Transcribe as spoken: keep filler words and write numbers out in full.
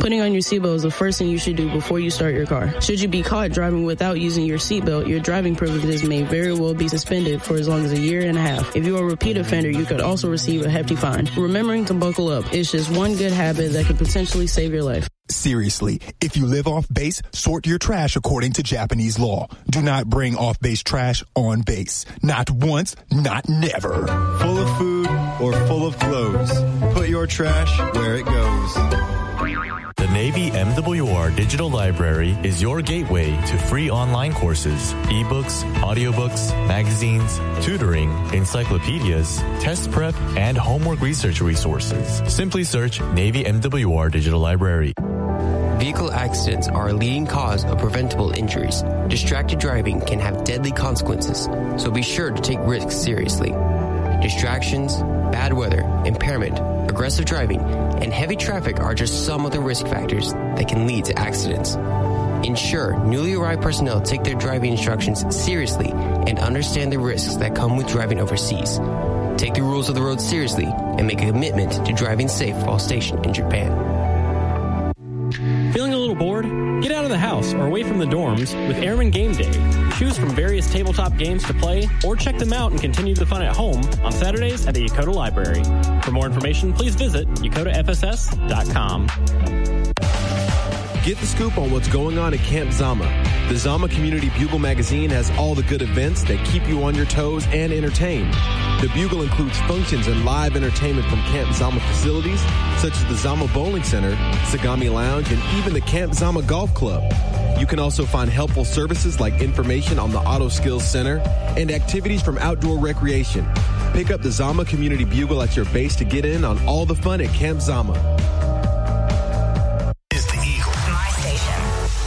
Putting on your seatbelt is the first thing you should do before you start your car. Should you be caught driving without using your seatbelt, your driving privileges may very well be suspended for as long as a year and a half. If you are a repeat offender, you could also receive a hefty fine. Remembering to buckle up is just one good habit that could potentially save your life. Seriously, if you live off base, sort your trash according to Japanese law. Do not bring off-base trash on base. Not once, not never. Full of food or full of clothes. Put your trash where it goes. The Navy M W R Digital Library is your gateway to free online courses, ebooks, audiobooks, magazines, tutoring, encyclopedias, test prep, and homework research resources. Simply search Navy M W R Digital Library. Vehicle accidents are a leading cause of preventable injuries. Distracted driving can have deadly consequences, so be sure to take risks seriously. Distractions, bad weather, impairment, aggressive driving, and heavy traffic are just some of the risk factors that can lead to accidents. Ensure newly arrived personnel take their driving instructions seriously and understand the risks that come with driving overseas. Take the rules of the road seriously and make a commitment to driving safe while stationed in Japan. Feeling a little bored? Get out of the house or away from the dorms with Airman Game Day. Choose from various tabletop games to play or check them out and continue the fun at home on Saturdays at the Yokota Library. For more information, please visit yokota f s s dot com. Get the scoop on what's going on at Camp Zama. The Zama Community Bugle magazine has all the good events that keep you on your toes and entertained. The Bugle includes functions and live entertainment from Camp Zama facilities, such as the Zama Bowling Center, Sagami Lounge, and even the Camp Zama Golf Club. You can also find helpful services like information on the Auto Skills Center and activities from outdoor recreation. Pick up the Zama Community Bugle at your base to get in on all the fun at Camp Zama.